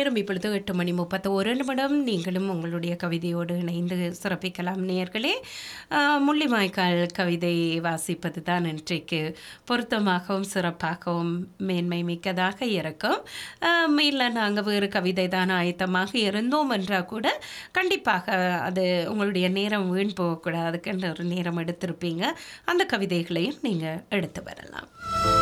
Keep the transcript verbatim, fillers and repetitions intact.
நேரம் இப்பொழுது எட்டு மணி முப்பத்தி ஒரு நிமிடம். நீங்களும் உங்களுடைய கவிதையோடு இணைந்து சிறப்பிக்கலாம் நேயர்களே. அஹ், முள்ளிவாய்க்கால் கவிதை வாசிப்பது தான் இன்றைக்கு பொருத்தமாகவும் சிறப்பாகவும் மேன்மை மிக்கதாக இருக்கும். அஹ், இல்லை நாங்கள் வேறு கவிதை தான் ஆயத்தமாக இருந்தோம் என்றால் கூட கண்டிப்பாக அது உங்களுடைய நேரம் வீண் போகக்கூடாது. அதுக்குன்ற ஒரு நேரம் எடுத்திருப்பீங்க. அந்த கவிதைகளையும் நீங்கள் எடுத்து வரலாம்.